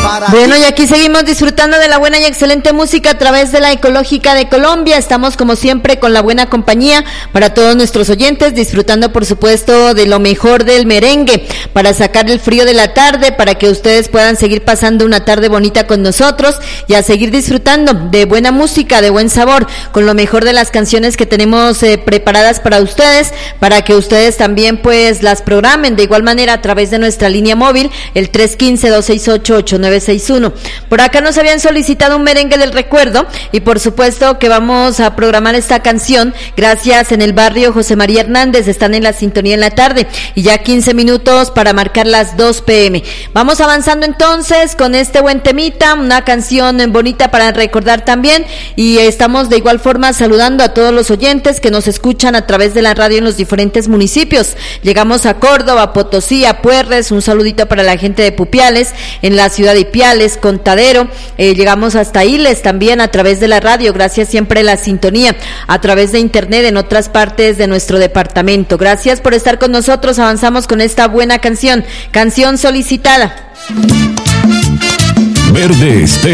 Bueno, y aquí seguimos disfrutando de la buena y excelente música a través de la Ecológica de Colombia. Estamos como siempre con la buena compañía para todos nuestros oyentes, disfrutando por supuesto de lo mejor del merengue, para sacar el frío de la tarde, para que ustedes puedan seguir pasando una tarde bonita con nosotros y a seguir disfrutando de buena música, de buen sabor, con lo mejor de las canciones que tenemos preparadas para ustedes, para que ustedes también pues las programen de igual manera a través de nuestra línea móvil, el 315-268-8961. Por acá nos habían solicitado un merengue del recuerdo y por supuesto que vamos a programar esta canción. Gracias, en el barrio José María Hernández, están en la sintonía en la tarde y ya 15 minutos para marcar las 2 p.m. Vamos avanzando entonces con este buen temita, una canción bonita para recordar también, y estamos de igual forma saludando a todos los oyentes que nos escuchan a través de la radio en los diferentes municipios. Llegamos a Córdoba, Potosí, a Puerres, un saludito para la gente de Pupiales, en la ciudad de Ipiales, Contadero, llegamos hasta Iles también a través de la radio, gracias siempre a la sintonía, a través de internet en otras partes de nuestro departamento. Gracias por estar con nosotros, avanzamos con esta buena canción solicitada. Verde Estéreo.